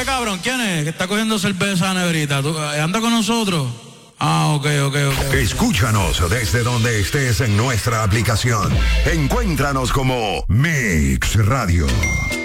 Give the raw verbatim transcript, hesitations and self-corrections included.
este cabrón, ¿quién es? Que está cogiendo cerveza a la neverita. ¿Tú, ¿Anda con nosotros? Ah, ok, ok, ok. Escúchanos desde donde estés en nuestra aplicación. Encuéntranos como Mix Radio.